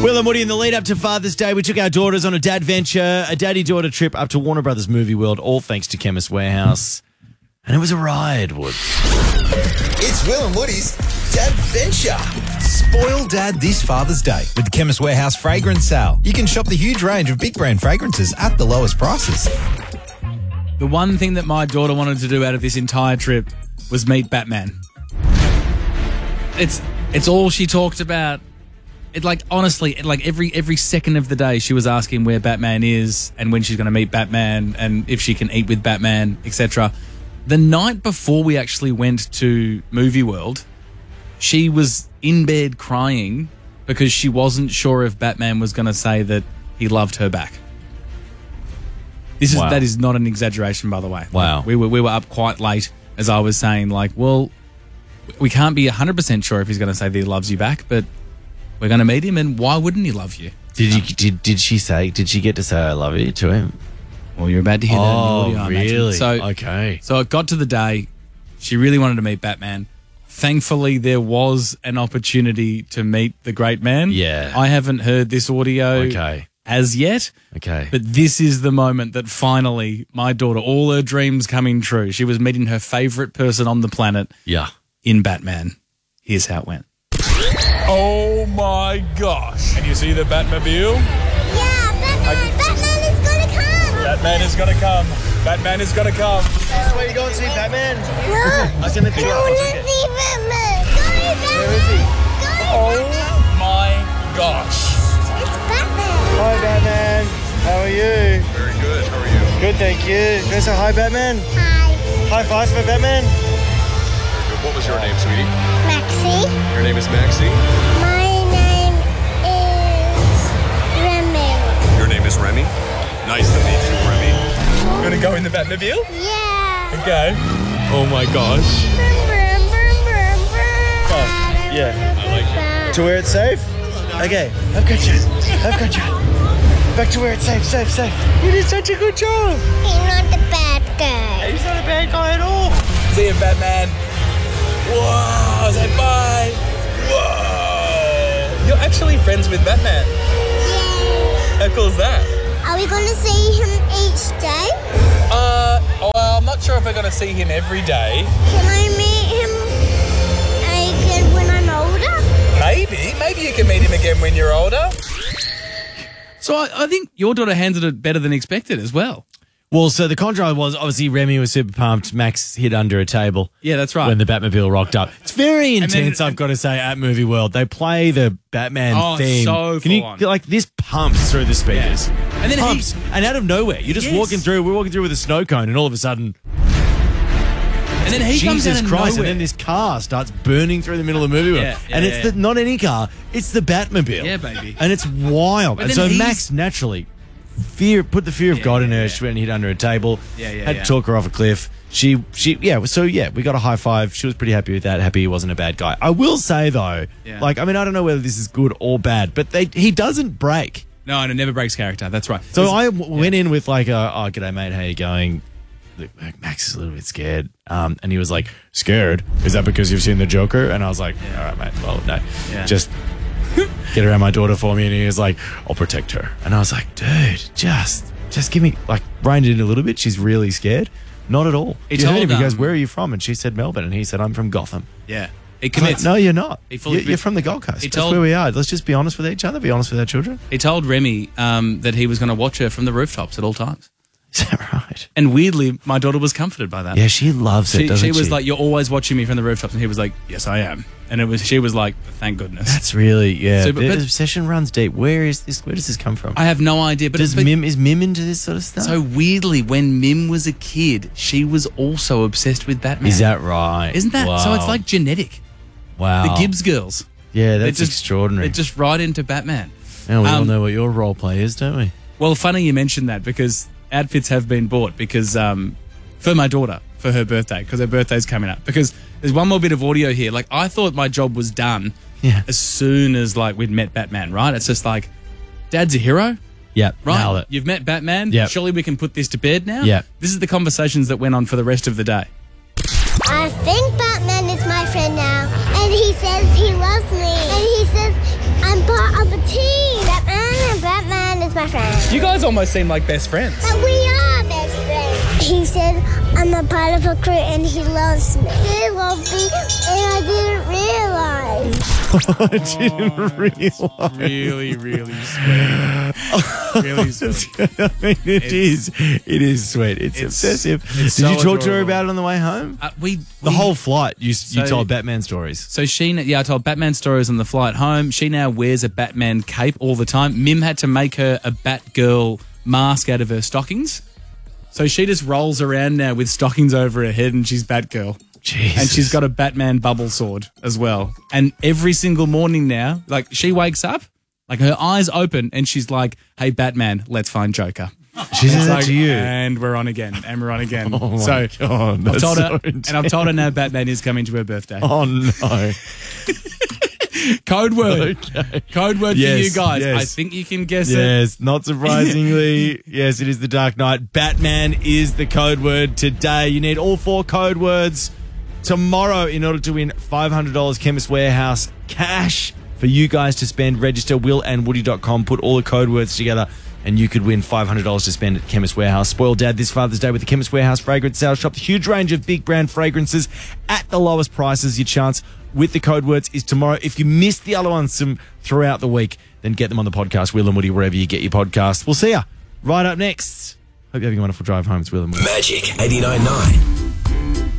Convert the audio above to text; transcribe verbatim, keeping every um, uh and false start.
Will and Woody, in the lead up to Father's Day, we took our daughters on a dad venture, a daddy-daughter trip up to Warner Brothers Movie World, all thanks to Chemist Warehouse. And it was a ride, Woods. It's Will and Woody's Dad Venture. Spoil Dad this Father's Day with the Chemist Warehouse fragrance sale. You can shop the huge range of big brand fragrances at the lowest prices. The one thing that my daughter wanted to do out of this entire trip was meet Batman. It's it's all she talked about. It like honestly, it, like every every second of the day, she was asking where Batman is and when she's going to meet Batman and if she can eat with Batman, et cetera. The night before we actually went to Movie World, she was in bed crying because she wasn't sure if Batman was going to say that he loved her back. This is Wow. that is not an exaggeration, by the way. Wow. We were we were up quite late, as I was saying. Like, well, we can't be one hundred percent sure if he's going to say that he loves you back, but we're going to meet him, and why wouldn't he love you? Did you did did she say? Did she get to say I love you to him? Well, you're about to hear that in the audio, I imagine. really? So, Okay. So it got to the day. She really wanted to meet Batman. Thankfully, there was an opportunity to meet the great man. Yeah. I haven't heard this audio Okay. as yet. Okay. But this is the moment that finally my daughter, all her dreams coming true. She was meeting her favorite person on the planet Yeah. in Batman. Here's how it went. Oh my gosh. Can you see the Batmobile? Yeah, Batman, Batman is gonna come! Batman is gonna come. Batman is gonna come. Where you going to see Batman? No! I can lift you No, up. It's let's okay. see Batman! Go, Batman! Where is he? Go, Oh Batman! my gosh. It's Batman! Hi, Batman. How are you? Very good. How are you? Good, thank you. Can I say hi, Batman? Hi, High fives for Batman. Very good. What was your name, sweetie? Maxie. Your name is Maxie. My name is Remy. Your name is Remy. Nice to meet you, Remy. You gonna go in the Batmobile? Yeah. Okay. Oh my gosh. Brum, brum, brum, brum, brum. Oh, yeah. I like it. To where it's safe? Okay, I've got you. I've got you. Back to where it's safe, safe, safe. You did such a good job. He's not the bad guy. He's not a bad guy at all. See you, Batman. Whoa. Say bye. Whoa. You're actually friends with Batman. Yeah. How cool is that? Are we gonna see him each day? Uh, well, I'm not sure if we're going to see him every day. Can I meet him again when I'm older? Maybe. Maybe you can meet him again when you're older. So I, I think your daughter handled it better than expected as well. Well, so the contra was obviously Remy was super pumped. Max hid under a table. Yeah, that's right. When the Batmobile rocked up. It's very And intense, then- I've got to say, at Movie World. They play the Batman Oh, theme. so Can you, full on. like, this pumps through the speakers. Yeah. And then he- pumps. and out of nowhere, you're just Yes. walking through, we're walking through with a snow cone, and all of a sudden, and then he comes Jesus out of Christ, nowhere. and then this car starts burning through the middle of the movie world. Yeah, yeah, and it's yeah. the, not any car, it's the Batmobile. Yeah, baby. And it's wild. But And then so he's- Max naturally fear put the fear of Yeah, God in yeah, her. yeah. She went and hid under a table. Yeah, yeah, Had yeah. to talk her off a cliff. She, she, yeah. So yeah, we got a high five. She was pretty happy with that. Happy he wasn't a bad guy. I will say though, Yeah. like, I mean, I don't know whether this is good or bad, but they he doesn't break. No, and it never breaks character. That's right. So It's- I w- went in with like, a, oh, g'day mate, how you going? Look, Max is a little bit scared. Um, and he was like, scared? Is that because you've seen the Joker? And I was like, all right, mate. Well, no, Yeah. just get around my daughter for me. And he was like, I'll protect her. And I was like, dude, just, just give me, like, reined it in a little bit. She's really scared. Not at all. He You heard told, him. He goes, um, where are you from? And she said Melbourne. And he said, I'm from Gotham. yeah. He I was like, commits. no, you're not. He fully You're, you're from the Gold Coast. He That's told- where we are. Let's just be honest with each other. Be honest with our children. He told Remy um, that he was going to watch her from the rooftops at all times. Is that right? And weirdly, my daughter was comforted by that. Yeah, she loves it, She, doesn't she she? was like, "You're always watching me from the rooftops," and he was like, "Yes, I am." And it was, she was like, "Thank goodness." That's really, yeah. So, but- the but- obsession runs deep. Where is this? Where does this come from? I have no idea, but Does but- Mim is Mim into this sort of stuff? So weirdly, when Mim was a kid, she was also obsessed with Batman. is that right? Isn't that so? It's Wow. like genetic. wow. The Gibbs girls. Yeah, They're that's just extraordinary. They're just right into Batman. Now we all um, know what your role play is, don't we? Well, funny you mentioned that because outfits have been bought because um, for my daughter for her birthday because her birthday's coming up. Because there's one more bit of audio here. Like I thought my job was done Yeah. as soon as like we'd met Batman. Right? It's just like, Dad's a hero. Yeah, Right? nailed it. You've met Batman. Yep. Surely we can put this to bed now. Yep. This is the conversations that went on for the rest of the day. I think Batman is my friend now. And he says he loves me. And he says I'm part of a team. a fan. You guys almost seem like best friends. But we are best friends. He said I'm a part of a crew and he loves me. He loves me and I didn't realize. I didn't realize. Really, really sweet. Really sweet. I mean, it is. It is sweet. It's, It's- obsessive. it's Did so you talk to her adorable. about it on the way home? Uh, we The we- whole flight, you, you So- told Batman stories. So she, yeah, I told Batman stories on the flight home. She now wears a Batman cape all the time. Mim had to make her a Batgirl mask out of her stockings. So she just rolls around now with stockings over her head and she's Batgirl. Jesus. And she's got a Batman bubble sword as well. And every single morning now, like she wakes up, like her eyes open and she's like, hey, Batman, let's find Joker. She said It's that like, to you. and we're on again, and we're on again. Oh my so God, I've that's told her, so and I've told her now Batman is coming to her birthday. Oh, no. Code word, Okay. code word Yes, for you guys. yes. I think you can guess it. Yes, not surprisingly. Yes, it is the Dark Knight. Batman is the code word today. You need all four code words tomorrow in order to win five hundred dollars Chemist Warehouse cash for you guys to spend. Register will and woody dot com. Put all the code words together and you could win five hundred dollars to spend at Chemist Warehouse. Spoil Dad this Father's Day with the Chemist Warehouse fragrance sales. Shop the huge range of big brand fragrances at the lowest prices. Your chance with the code words is tomorrow. If you missed the other ones some throughout the week, then get them on the podcast, Will and Woody, wherever you get your podcasts. We'll see ya right up next. Hope you're having a wonderful drive home. It's Will and Woody. Magic eighty-nine point nine.